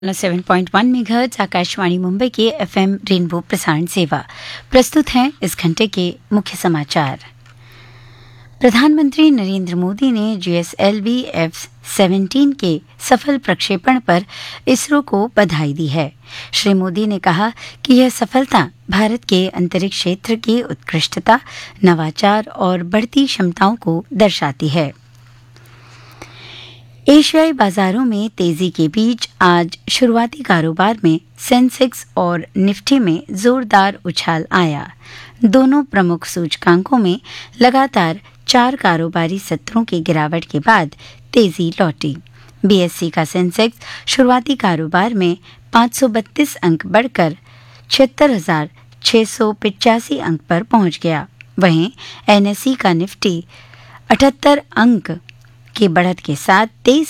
7.1 megahertz Akashvani Mumbai के FM rainbow प्रसारण सेवा। प्रस्तुत हैं इस घंटे के मुख्य समाचार। प्रधानमंत्री नरेंद्र मोदी ने GSLV F-17 के सफल प्रक्षेपण पर इसरो को बधाई दी है। श्री मोदी ने कहा कि यह सफलता भारत के अंतरिक्ष क्षेत्र की उत्कृष्टता, नवाचार और बढ़ती क्षमताओं को दर्शाती है। एशियाई बाजारों में तेजी के बीच आज शुरुआती कारोबार में सेंसेक्स और निफ्टी में जोरदार उछाल आया। दोनों प्रमुख सूचकांकों में लगातार 4 कारोबारी सत्रों की गिरावट के बाद तेजी लौटी। BSE का सेंसेक्स शुरुआती कारोबार में 532 अंक बढ़कर 76,685 अंक पर पहुंच गया। वहीं NSE का निफ्टी 78 अंक की बढ़त के साथ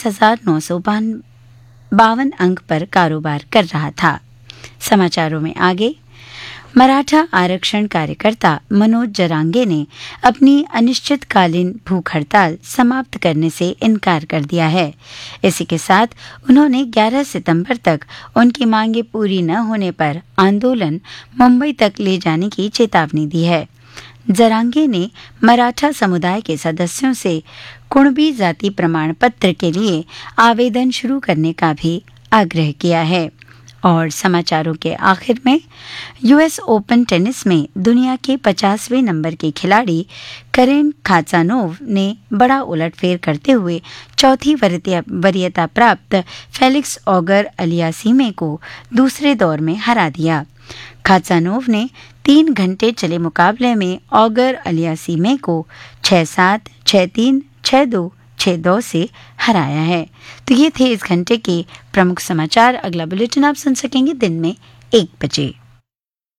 23,952 अंक पर कारोबार कर रहा था। समाचारों में आगे, मराठा आरक्षण कार्यकर्ता मनोज जरांगे ने अपनी अनिश्चितकालीन भूख हड़ताल समाप्त करने से इनकार कर दिया है। इसी के साथ उन्होंने 11 सितंबर तक उनकी मांगें पूरी न होने पर आंदोलन मुंबई तक ले जाने की चेतावनी दी है। जरांगे ने मराठा समुदाय के सदस्यों से कुणबी जाति प्रमाण पत्र के लिए आवेदन शुरू करने का भी आग्रह किया है। और समाचारों के आखिर में, US ओपन टेनिस में दुनिया के 50वें नंबर के खिलाड़ी करेन खाचानोव ने बड़ा उलटफेर करते हुए चौथी वरीयता प्राप्त फेलिक्स ऑगर अलियासीमे को दूसरे दौर में हरा दिया। खाचानोव ने 3 घंटे चले मुकाबले में ऑगर अलियासीमे को 6-7, 6-3, 6-2, 6-2 से हराया है। तो ये थे इस घंटे के प्रमुख समाचार। अगला बुलेटिन आप सुन सकेंगे दिन में 1 बजे।